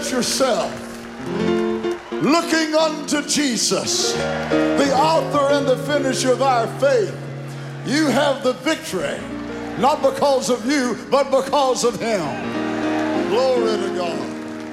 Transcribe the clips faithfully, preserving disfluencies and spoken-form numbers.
set yourself looking unto Jesus, the author and the finisher of our faith, you have the victory, not because of you, but because of him. Glory to God.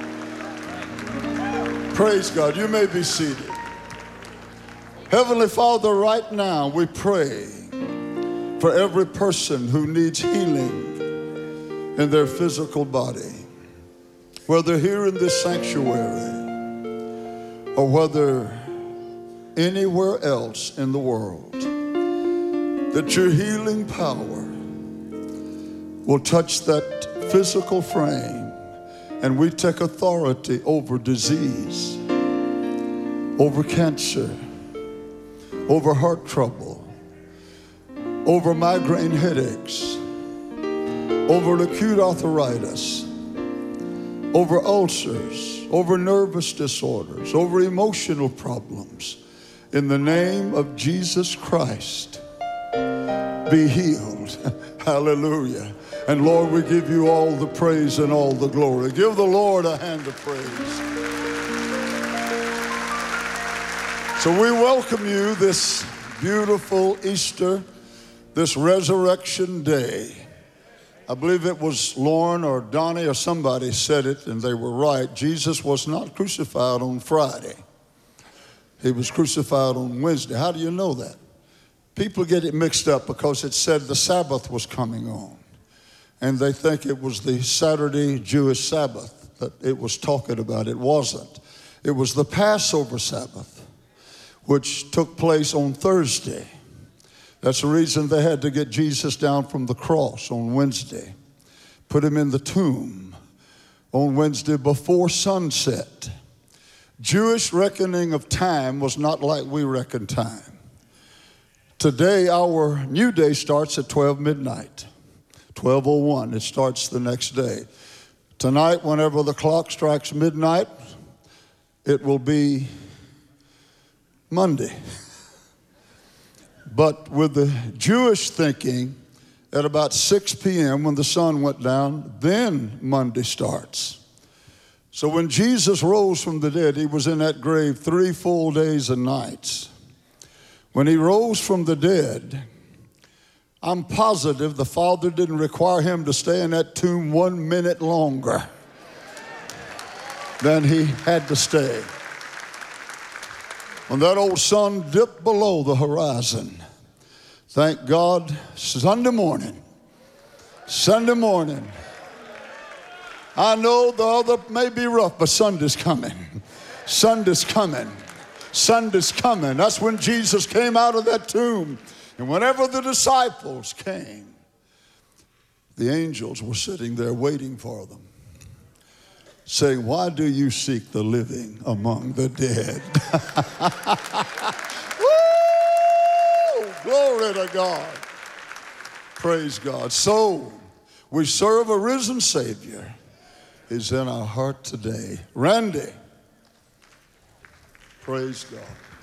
Praise God. You may be seated. Heavenly Father, right now we pray for every person who needs healing in their physical body, whether here in this sanctuary or whether anywhere else in the world, that your healing power will touch that physical frame, and we take authority over disease, over cancer, over heart trouble, over migraine headaches, over acute arthritis, over ulcers, over nervous disorders, over emotional problems. In the name of Jesus Christ, be healed. Hallelujah. And Lord, we give you all the praise and all the glory. Give the Lord a hand of praise. So we welcome you this beautiful Easter, this Resurrection Day. I believe it was Lauren or Donnie or somebody said it, and they were right. Jesus was not crucified on Friday. He was crucified on Wednesday. How do you know that? People get it mixed up because it said the Sabbath was coming on, and they think it was the Saturday Jewish Sabbath that it was talking about. It wasn't. It was the Passover Sabbath, which took place on Thursday. That's the reason they had to get Jesus down from the cross on Wednesday, put him in the tomb on Wednesday before sunset. Jewish reckoning of time was not like we reckon time. Today, our new day starts at twelve midnight, twelve oh one. It starts the next day. Tonight, whenever the clock strikes midnight, it will be Monday. But with the Jewish thinking, at about six p.m. when the sun went down, then Monday starts. So when Jesus rose from the dead, he was in that grave three full days and nights. When he rose from the dead, I'm positive the Father didn't require him to stay in that tomb one minute longer than he had to stay. When that old sun dipped below the horizon, thank God, Sunday morning, Sunday morning. I know the other may be rough, but Sunday's coming. Sunday's coming. Sunday's coming. That's when Jesus came out of that tomb. And whenever the disciples came, the angels were sitting there waiting for them, saying, "Why do you seek the living among the dead?" Woo! Glory to God. Praise God. So, we serve a risen Savior. He's in our heart today. Randy. Praise God.